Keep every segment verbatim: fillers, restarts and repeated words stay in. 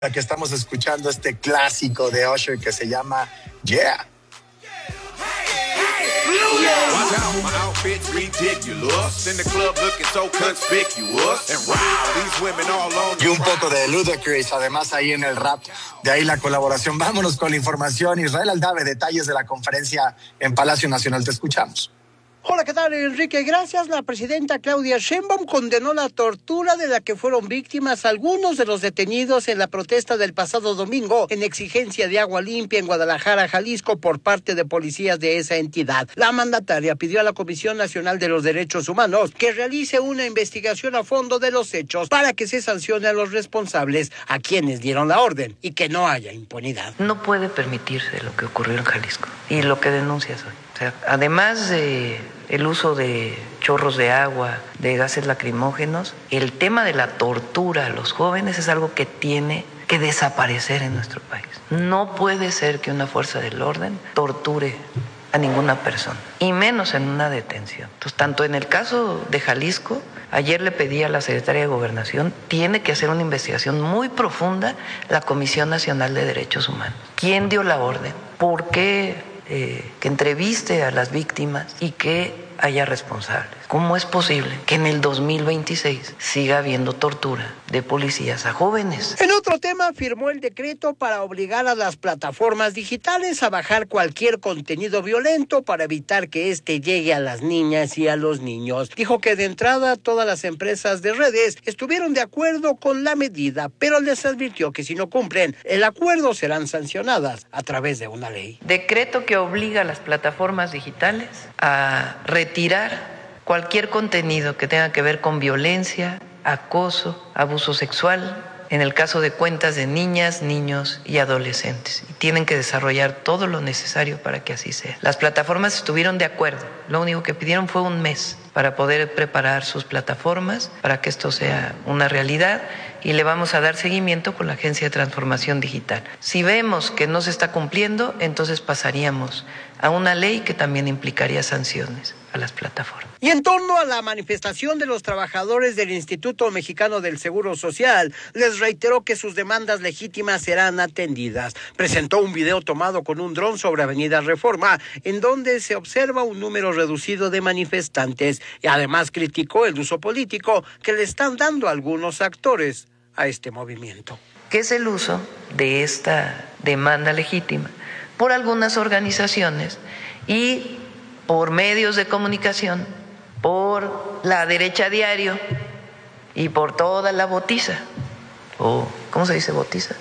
Que estamos escuchando este clásico de Usher que se llama Yeah. Watch out, my outfit's ridiculous. In the club looking so conspicuous. And wow, these women all on. Y un poco de Ludacris, además ahí en el rap. De ahí la colaboración. Vámonos con la información. Israel Aldave, detalles de la conferencia en Palacio Nacional. Te escuchamos. Hola, ¿qué tal, Enrique? Gracias. La presidenta Claudia Sheinbaum condenó la tortura de la que fueron víctimas algunos de los detenidos en la protesta del pasado domingo en exigencia de agua limpia en Guadalajara, Jalisco, por parte de policías de esa entidad. La mandataria pidió a la Comisión Nacional de los Derechos Humanos que realice una investigación a fondo de los hechos para que se sancione a los responsables, a quienes dieron la orden, y que no haya impunidad. No puede permitirse lo que ocurrió en Jalisco y lo que denuncias hoy. O sea, además de el uso de chorros de agua, de gases lacrimógenos, el tema de la tortura a los jóvenes es algo que tiene que desaparecer en nuestro país. No puede ser que una fuerza del orden torture a ninguna persona, y menos en una detención. Entonces, tanto en el caso de Jalisco, ayer le pedí a la secretaria de Gobernación, tiene que hacer una investigación muy profunda la Comisión Nacional de Derechos Humanos. ¿Quién dio la orden? ¿Por qué? Eh, que entreviste a las víctimas y que haya responsables. ¿Cómo es posible que en el dos mil veintiséis siga habiendo tortura de policías a jóvenes? En otro tema, firmó el decreto para obligar a las plataformas digitales a bajar cualquier contenido violento para evitar que éste llegue a las niñas y a los niños. Dijo que de entrada todas las empresas de redes estuvieron de acuerdo con la medida, pero les advirtió que si no cumplen el acuerdo serán sancionadas a través de una ley. Decreto que obliga a las plataformas digitales a retirar cualquier contenido que tenga que ver con violencia, acoso, abuso sexual, en el caso de cuentas de niñas, niños y adolescentes. Y tienen que desarrollar todo lo necesario para que así sea. Las plataformas estuvieron de acuerdo. Lo único que pidieron fue un mes para poder preparar sus plataformas, para que esto sea una realidad, y le vamos a dar seguimiento con la Agencia de Transformación Digital. Si vemos que no se está cumpliendo, entonces pasaríamos a una ley que también implicaría sanciones a las plataformas. Y en torno a la manifestación de los trabajadores del Instituto Mexicano del Seguro Social, les reiteró que sus demandas legítimas serán atendidas. Presentó un video tomado con un dron sobre Avenida Reforma, en donde se observa un número reducido de manifestantes, y además criticó el uso político que le están dando algunos actores a este movimiento. ¿Qué es el uso de esta demanda legítima por algunas organizaciones y por medios de comunicación, por la derecha diario y por toda la botiza? ¿O cómo se dice botiza?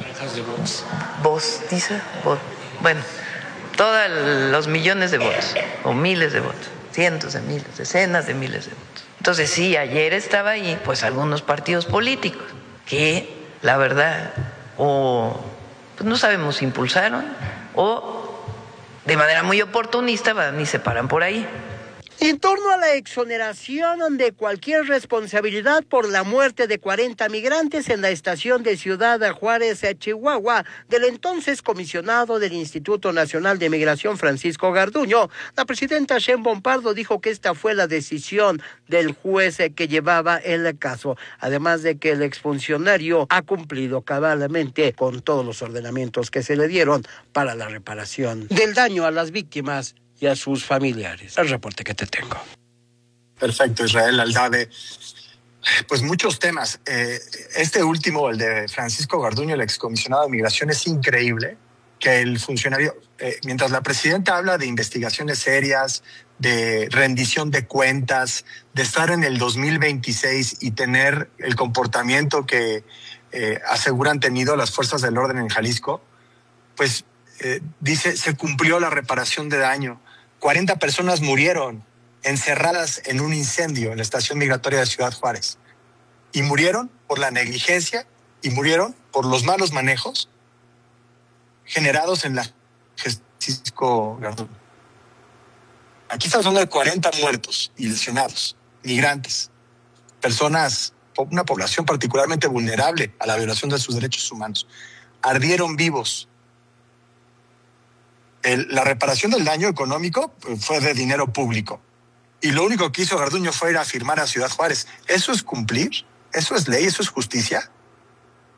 ¿Bostiza? Bot, bueno, todos los millones de votos, o miles de votos, cientos de miles, decenas de miles de votos. Entonces, sí, ayer estaba ahí, pues, algunos partidos políticos que, la verdad, o pues, no sabemos si impulsaron o de manera muy oportunista van y se paran por ahí. En torno a la exoneración de cualquier responsabilidad por la muerte de cuarenta migrantes en la estación de Ciudad Juárez, Chihuahua, del entonces comisionado del Instituto Nacional de Migración, Francisco Garduño, la presidenta Sheinbaum Pardo dijo que esta fue la decisión del juez que llevaba el caso, además de que el exfuncionario ha cumplido cabalmente con todos los ordenamientos que se le dieron para la reparación del daño a las víctimas y a sus familiares. El reporte que te tengo. Perfecto, Israel Aldave. Pues muchos temas. Eh, este último, el de Francisco Garduño, el excomisionado de Migración, es increíble que el funcionario, eh, mientras la presidenta habla de investigaciones serias, de rendición de cuentas, de estar en el dos mil veintiséis y tener el comportamiento que eh, aseguran tenido las fuerzas del orden en Jalisco, pues eh, dice, se cumplió la reparación de daño. cuarenta personas murieron encerradas en un incendio en la estación migratoria de Ciudad Juárez. Y murieron por la negligencia y murieron por los malos manejos generados en la Francisco Garduño. Aquí estamos hablando de cuarenta muertos y lesionados, migrantes, personas, una población particularmente vulnerable a la violación de sus derechos humanos. Ardieron vivos. El, la reparación del daño económico fue de dinero público. Y lo único que hizo Garduño fue ir a firmar a Ciudad Juárez. ¿Eso es cumplir? ¿Eso es ley? ¿Eso es justicia?